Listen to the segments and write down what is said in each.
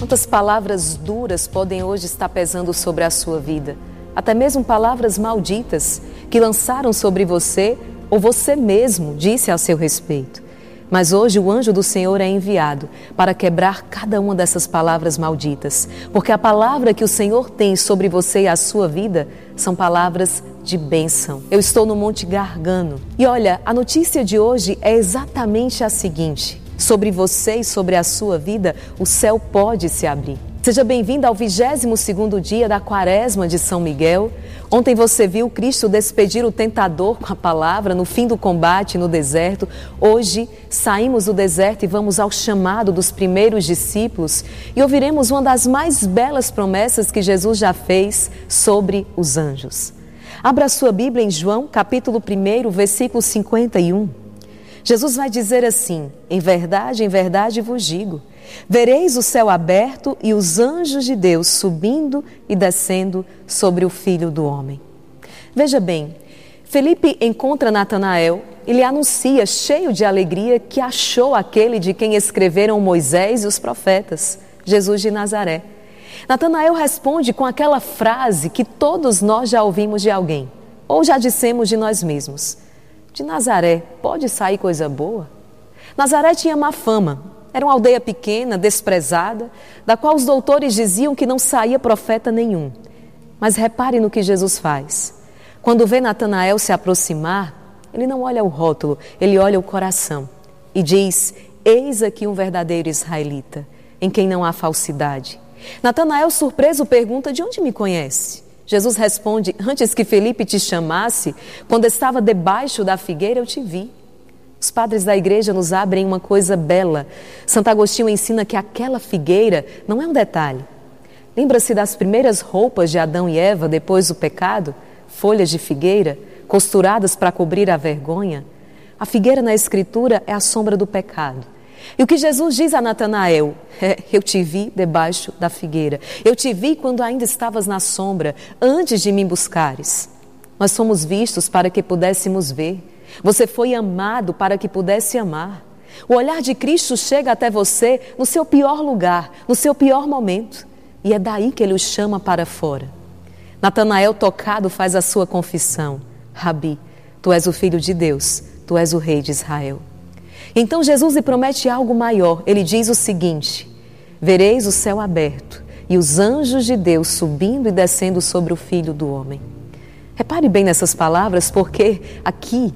Quantas palavras duras podem hoje estar pesando sobre a sua vida? Até mesmo palavras malditas que lançaram sobre você ou você mesmo disse a seu respeito. Mas hoje o anjo do Senhor é enviado para quebrar cada uma dessas palavras malditas, porque a palavra que o Senhor tem sobre você e a sua vida são palavras de bênção. Eu estou no Monte Gargano e olha, a notícia de hoje é exatamente a seguinte: sobre você e sobre a sua vida, o céu pode se abrir. Seja bem-vindo ao 22º dia da Quaresma de São Miguel. Ontem você viu Cristo despedir o tentador com a palavra no fim do combate no deserto. Hoje saímos do deserto e vamos ao chamado dos primeiros discípulos e ouviremos uma das mais belas promessas que Jesus já fez sobre os anjos. Abra sua Bíblia em João, capítulo 1, versículo 51. Jesus vai dizer assim: em verdade vos digo, vereis o céu aberto e os anjos de Deus subindo e descendo sobre o Filho do Homem. Veja bem, Felipe encontra Natanael e lhe anuncia, cheio de alegria, que achou aquele de quem escreveram Moisés e os profetas, Jesus de Nazaré. Natanael responde com aquela frase que todos nós já ouvimos de alguém, ou já dissemos de nós mesmos: de Nazaré pode sair coisa boa? Nazaré tinha má fama. Era uma aldeia pequena, desprezada, da qual os doutores diziam que não saía profeta nenhum. Mas repare no que Jesus faz. Quando vê Natanael se aproximar, ele não olha o rótulo, ele olha o coração e diz: eis aqui um verdadeiro israelita, em quem não há falsidade. Natanael, surpreso, pergunta: de onde me conhece? Jesus responde: antes que Felipe te chamasse, quando estava debaixo da figueira, eu te vi. Os padres da igreja nos abrem uma coisa bela. Santo Agostinho ensina que aquela figueira não é um detalhe. Lembra-se das primeiras roupas de Adão e Eva depois do pecado? Folhas de figueira, costuradas para cobrir a vergonha. A figueira na Escritura é a sombra do pecado. E o que Jesus diz a Natanael é: eu te vi debaixo da figueira. Eu te vi quando ainda estavas na sombra, antes de me buscares. Nós fomos vistos para que pudéssemos ver. Você foi amado para que pudesse amar. O olhar de Cristo chega até você no seu pior lugar, no seu pior momento. E é daí que Ele o chama para fora. Natanael, tocado, faz a sua confissão: Rabi, tu és o Filho de Deus, tu és o Rei de Israel. Então Jesus lhe promete algo maior. Ele diz o seguinte: vereis o céu aberto e os anjos de Deus subindo e descendo sobre o Filho do Homem. Repare bem nessas palavras, porque aqui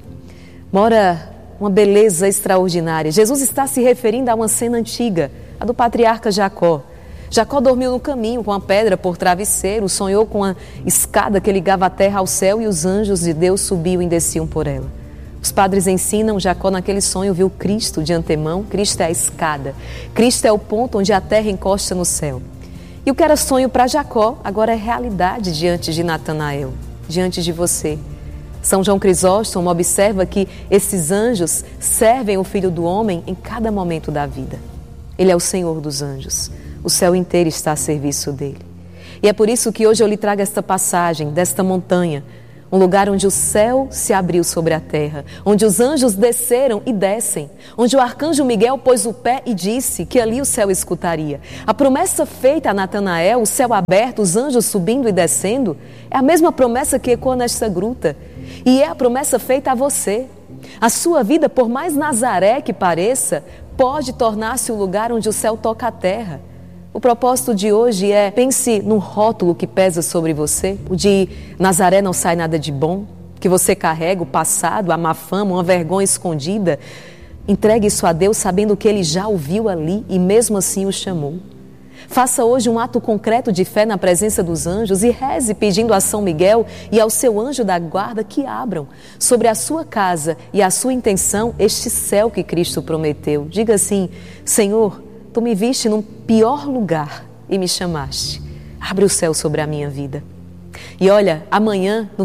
mora uma beleza extraordinária. Jesus está se referindo a uma cena antiga, a do patriarca Jacó. Jacó dormiu no caminho com a pedra por travesseiro, sonhou com a escada que ligava a terra ao céu e os anjos de Deus subiam e desciam por ela. Os padres ensinam: Jacó naquele sonho viu Cristo de antemão. Cristo é a escada, Cristo é o ponto onde a terra encosta no céu. E o que era sonho para Jacó agora é realidade diante de Natanael, diante de você. São João Crisóstomo observa que esses anjos servem o Filho do Homem em cada momento da vida. Ele é o Senhor dos anjos. O céu inteiro está a serviço dele. E é por isso que hoje eu lhe trago esta passagem desta montanha, um lugar onde o céu se abriu sobre a terra, onde os anjos desceram e descem, onde o arcanjo Miguel pôs o pé e disse que ali o céu escutaria. A promessa feita a Natanael, o céu aberto, os anjos subindo e descendo, é a mesma promessa que ecoa nesta gruta. E é a promessa feita a você. A sua vida, por mais Nazaré que pareça, pode tornar-se o lugar onde o céu toca a terra. O propósito de hoje é: pense no rótulo que pesa sobre você, o de Nazaré não sai nada de bom, que você carrega o passado, a má fama, uma vergonha escondida. Entregue isso a Deus sabendo que Ele já o viu ali e mesmo assim o chamou. Faça hoje um ato concreto de fé na presença dos anjos e reze pedindo a São Miguel e ao seu anjo da guarda que abram sobre a sua casa e a sua intenção este céu que Cristo prometeu. Diga assim: Senhor, Tu me viste num pior lugar e me chamaste. Abre o céu sobre a minha vida. E olha, amanhã, no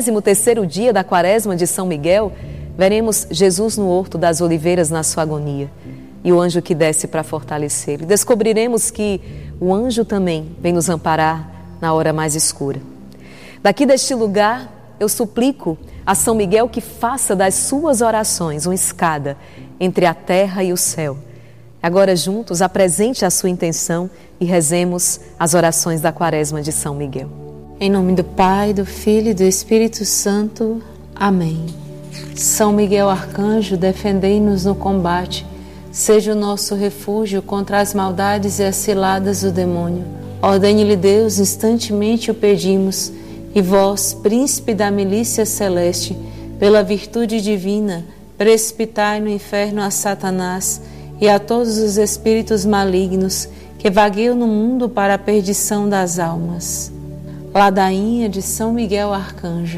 23º dia da Quaresma de São Miguel, veremos Jesus no Horto das Oliveiras na sua agonia e o anjo que desce para fortalecê-lo. E descobriremos que o anjo também vem nos amparar na hora mais escura. Daqui deste lugar, eu suplico a São Miguel que faça das suas orações uma escada entre a terra e o céu. Agora juntos apresente a sua intenção e rezemos as orações da Quaresma de São Miguel. Em nome do Pai, do Filho e do Espírito Santo. Amém. São Miguel Arcanjo, defendei-nos no combate. Seja o nosso refúgio contra as maldades e as ciladas do demônio. Ordene-lhe Deus, instantemente o pedimos. E vós, príncipe da milícia celeste, pela virtude divina, precipitai no inferno a Satanás e a todos os espíritos malignos que vagueiam no mundo para a perdição das almas. Ladainha de São Miguel Arcanjo.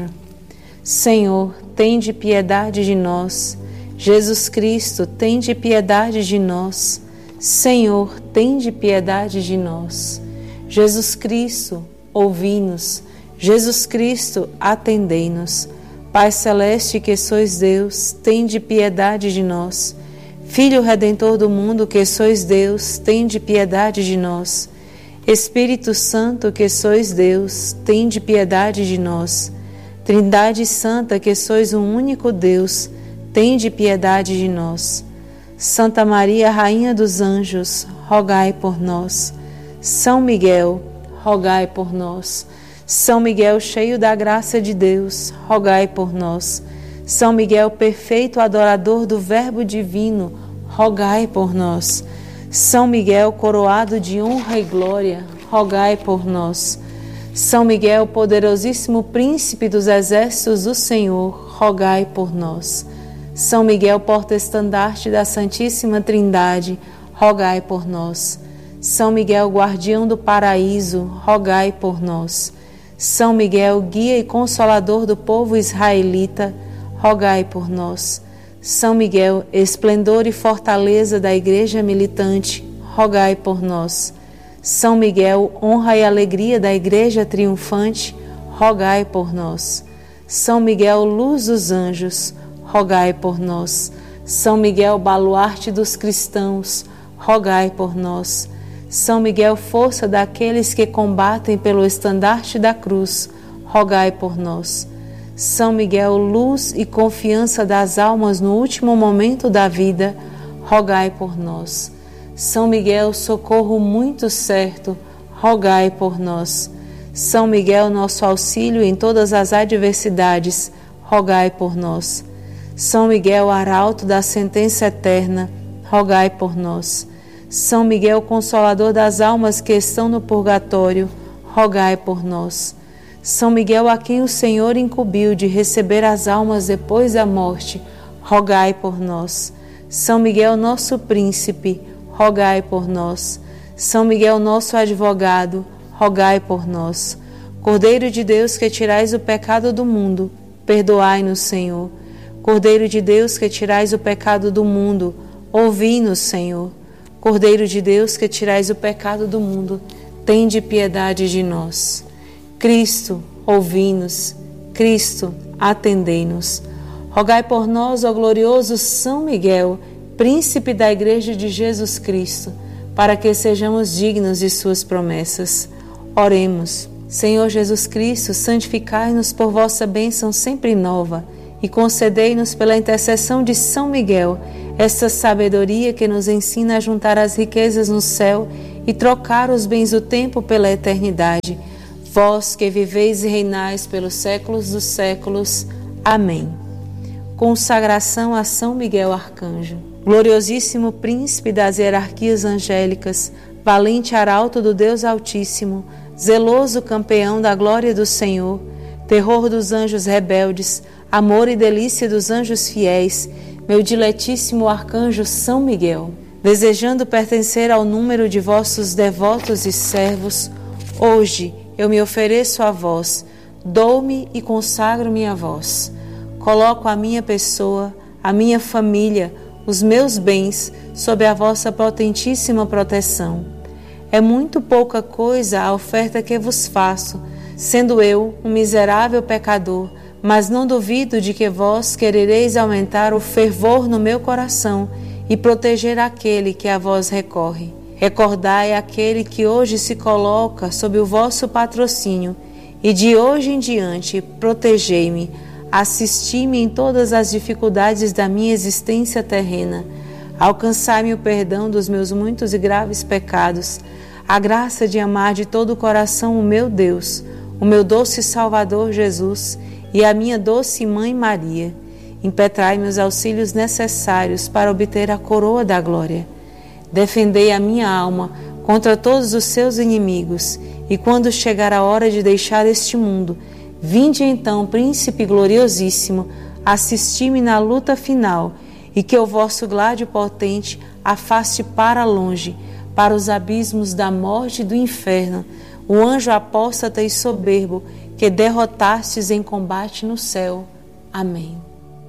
Senhor, tende piedade de nós. Jesus Cristo, tende piedade de nós. Senhor, tende piedade de nós. Jesus Cristo, ouvi-nos. Jesus Cristo, atendei-nos. Pai celeste que sois Deus, tende piedade de nós. Filho Redentor do mundo que sois Deus, tende piedade de nós. Espírito Santo que sois Deus, tende piedade de nós. Trindade Santa que sois um único Deus, tende piedade de nós. Santa Maria, Rainha dos Anjos, rogai por nós. São Miguel, rogai por nós. São Miguel, cheio da graça de Deus, rogai por nós. São Miguel, perfeito adorador do Verbo divino, rogai por nós. São Miguel, coroado de honra e glória, rogai por nós. São Miguel, poderosíssimo príncipe dos exércitos do Senhor, rogai por nós. São Miguel, porta-estandarte da Santíssima Trindade, rogai por nós. São Miguel, guardião do paraíso, rogai por nós. São Miguel, guia e consolador do povo israelita, rogai por nós. São Miguel, esplendor e fortaleza da Igreja militante, rogai por nós. São Miguel, honra e alegria da Igreja triunfante, rogai por nós. São Miguel, luz dos anjos, rogai por nós. São Miguel, baluarte dos cristãos, rogai por nós. São Miguel, força daqueles que combatem pelo estandarte da cruz, rogai por nós. São Miguel, luz e confiança das almas no último momento da vida, rogai por nós. São Miguel, socorro muito certo, rogai por nós. São Miguel, nosso auxílio em todas as adversidades, rogai por nós. São Miguel, arauto da sentença eterna, rogai por nós. São Miguel, consolador das almas que estão no purgatório, rogai por nós. São Miguel, a quem o Senhor incumbiu de receber as almas depois da morte, rogai por nós. São Miguel, nosso príncipe, rogai por nós. São Miguel, nosso advogado, rogai por nós. Cordeiro de Deus, que tirais o pecado do mundo, perdoai-nos, Senhor. Cordeiro de Deus, que tirais o pecado do mundo, ouvi-nos, Senhor. Cordeiro de Deus, que tirais o pecado do mundo, tende piedade de nós. Cristo, ouvi-nos. Cristo, atendei-nos. Rogai por nós, ó glorioso São Miguel, príncipe da Igreja de Jesus Cristo, para que sejamos dignos de suas promessas. Oremos. Senhor Jesus Cristo, santificai-nos por vossa bênção sempre nova e concedei-nos pela intercessão de São Miguel essa sabedoria que nos ensina a juntar as riquezas no céu e trocar os bens do tempo pela eternidade. Vós que viveis e reinais pelos séculos dos séculos. Amém. Consagração a São Miguel Arcanjo. Gloriosíssimo príncipe das hierarquias angélicas, valente arauto do Deus Altíssimo, zeloso campeão da glória do Senhor, terror dos anjos rebeldes, amor e delícia dos anjos fiéis, meu diletíssimo arcanjo São Miguel, desejando pertencer ao número de vossos devotos e servos, hoje eu me ofereço a vós, dou-me e consagro-me a vós. Coloco a minha pessoa, a minha família, os meus bens sob a vossa potentíssima proteção. É muito pouca coisa a oferta que vos faço, sendo eu um miserável pecador, mas não duvido de que vós querereis aumentar o fervor no meu coração e proteger aquele que a vós recorre. Recordai aquele que hoje se coloca sob o vosso patrocínio e de hoje em diante protegei-me, assisti-me em todas as dificuldades da minha existência terrena. Alcançai-me o perdão dos meus muitos e graves pecados, a graça de amar de todo o coração o meu Deus, o meu doce Salvador Jesus e a minha doce Mãe Maria. Impetrai-me os auxílios necessários para obter a coroa da glória. Defendei a minha alma contra todos os seus inimigos, e quando chegar a hora de deixar este mundo, vinde então, Príncipe gloriosíssimo, assisti-me na luta final, e que o vosso gládio potente afaste para longe, para os abismos da morte e do inferno, o anjo apóstata e soberbo que derrotastes em combate no céu. Amém.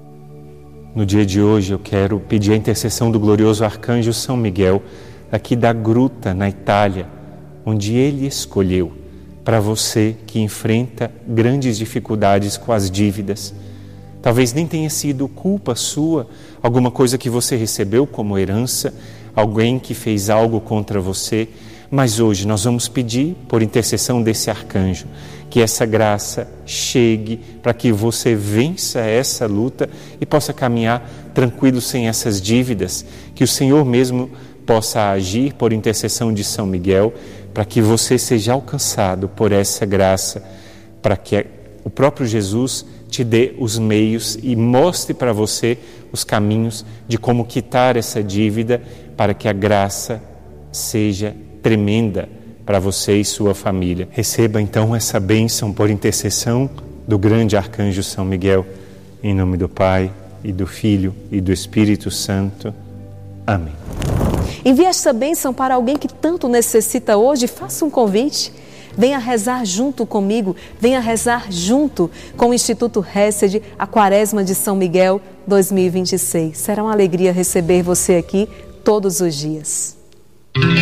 No dia de hoje eu quero pedir a intercessão do glorioso arcanjo São Miguel, aqui da Gruta, na Itália, onde ele escolheu para você que enfrenta grandes dificuldades com as dívidas. Talvez nem tenha sido culpa sua, alguma coisa que você recebeu como herança, alguém que fez algo contra você, mas hoje nós vamos pedir, por intercessão desse arcanjo, que essa graça chegue para que você vença essa luta e possa caminhar tranquilo sem essas dívidas, que o Senhor mesmo possa agir por intercessão de São Miguel, para que você seja alcançado por essa graça, para que o próprio Jesus te dê os meios e mostre para você os caminhos de como quitar essa dívida, para que a graça seja tremenda para você e sua família. Receba então essa bênção por intercessão do grande arcanjo São Miguel, em nome do Pai e do Filho e do Espírito Santo. Amém. Envie esta bênção para alguém que tanto necessita hoje. Faça um convite. Venha rezar junto comigo, venha rezar junto com o Instituto Hesed, a Quaresma de São Miguel 2026. Será uma alegria receber você aqui todos os dias.